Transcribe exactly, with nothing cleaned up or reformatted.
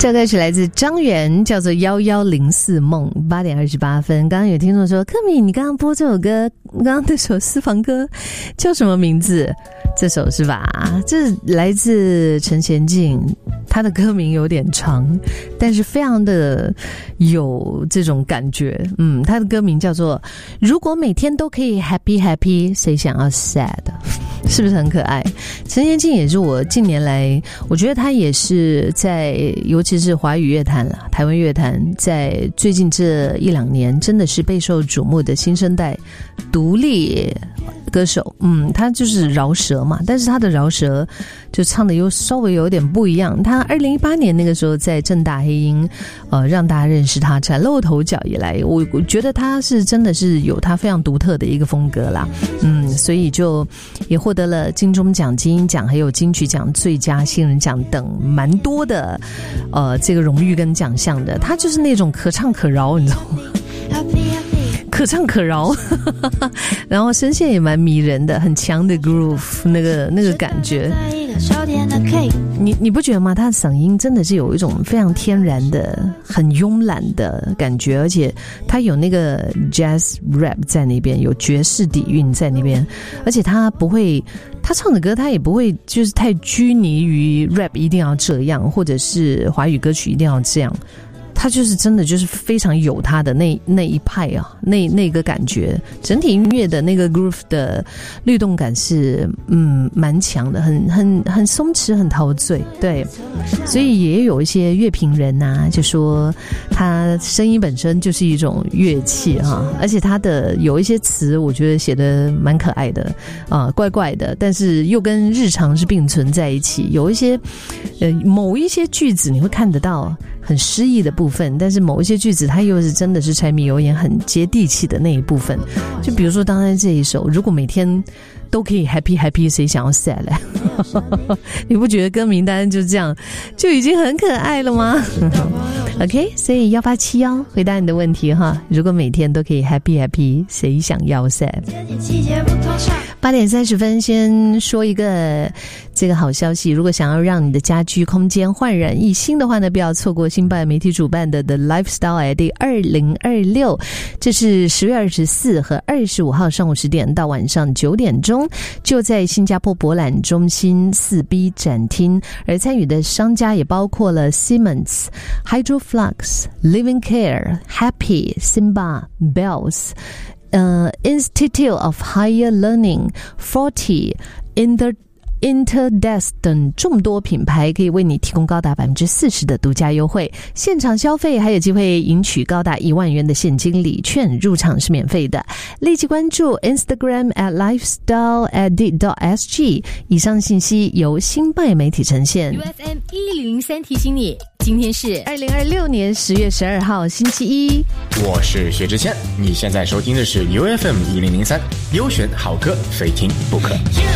这歌曲来自张远，叫做一一零四梦。八点二十八分，刚刚有听众说，柯米你刚刚播这首歌，刚刚那首私房歌叫什么名字？这首是吧？这来自陈贤进，他的歌名有点长，但是非常的有这种感觉。嗯，他的歌名叫做如果每天都可以 happy happy 谁想要 sad， 是不是很可爱？陈贤进也是我近年来我觉得他也是在尤其是华语乐坛啦，台湾乐坛在最近这一两年真的是备受瞩目的新生代独立歌手。嗯，他就是饶舌嘛，但是他的饶舌就唱的又稍微有点不一样。他二零一八年那个时候在政大黑鹰呃，让大家认识他，崭露头角以来，我我觉得他是真的是有他非常独特的一个风格啦。嗯，所以就也获得了金钟奖、金鹰奖还有金曲奖最佳新人奖等蛮多的呃这个荣誉跟奖项的。他就是那种可唱可饶，你知道吗？可唱可饶然后声线也蛮迷人的，很强的 groove 那个那个感觉。你你不觉得吗？他的嗓音真的是有一种非常天然的很慵懒的感觉，而且他有那个 jazz rap 在那边，有爵士底蕴在那边，而且他不会他唱的歌他也不会就是太拘泥于 rap 一定要这样，或者是华语歌曲一定要这样，他就是真的就是非常有他的那那一派啊，那那个感觉，整体音乐的那个 groove 的律动感是嗯蛮强的，很很很松弛，很陶醉。对，所以也有一些乐评人啊就说他声音本身就是一种乐器啊，而且他的有一些词我觉得写得蛮可爱的啊，怪怪的，但是又跟日常是并存在一起。有一些呃某一些句子你会看得到很诗意的部分，但是某一些句子它又是真的是柴米油盐很接地气的那一部分。就比如说刚才这一首，如果每天都可以 happy happy 谁想要 sad 嘞你不觉得歌名单就这样就已经很可爱了吗OK， 所以一八七一回答你的问题哈，如果每天都可以 happy happy 谁想要 sad。 八点三十分先说一个这个好消息，如果想要让你的家居空间焕然一新的话呢，不要错过新办媒体主办的 The Lifestyle at the 二零二六，这是十月二十四和二十五号上午十点到晚上九点钟，就在新加坡博览中心四 B 展厅，而参与的商家也包括了 Siemens、Hydroflux、Living Care、Happy、Simba、Bells、呃 Institute of Higher Learning、Forty、Inter Interdesk 等众多品牌可以为你提供高达 百分之四十 的独家优惠，现场消费还有机会赢取高达一万元的现金礼券，入场是免费的。立即关注 Instagram at lifestyle at d dot s g， 以上信息由新拜媒体呈现。 U F M 一零零三提醒你，今天是二零二六年十月十二号星期一， 我是薛之谦，你现在收听的是 U F M 一零零三，优选好歌非听不可。